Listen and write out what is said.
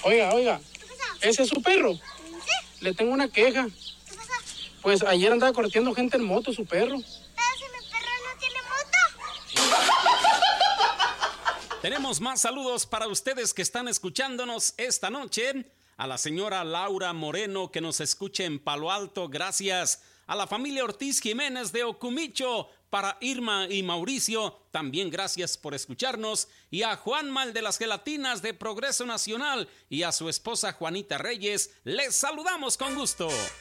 Oiga, ¿Qué pasó? ¿ese es su perro? ¿Sí? Le tengo una queja. ¿Qué pasó? Pues ayer andaba correteando gente en moto, su perro. Pero si mi perro no tiene moto. Tenemos más saludos para ustedes que están escuchándonos esta noche. A la señora Laura Moreno, que nos escucha en Palo Alto, gracias. A la familia Ortiz Jiménez de Ocumicho, para Irma y Mauricio, también gracias por escucharnos. Y a Juanma, el de las gelatinas de Progreso Nacional, y a su esposa Juanita Reyes, les saludamos con gusto.